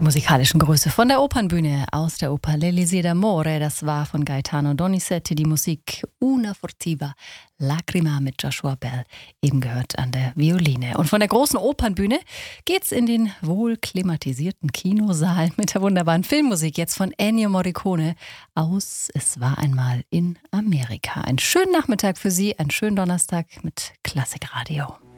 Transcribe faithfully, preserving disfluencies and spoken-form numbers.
Musikalischen Grüße von der Opernbühne aus der Oper L'Elisir d'Amore. Das war von Gaetano Donizetti, die Musik Una furtiva lacrima mit Joshua Bell, eben gehört an der Violine. Und von der großen Opernbühne geht's in den wohl klimatisierten Kinosaal mit der wunderbaren Filmmusik jetzt von Ennio Morricone aus Es war einmal in Amerika. Einen schönen Nachmittag für Sie, einen schönen Donnerstag mit Klassikradio.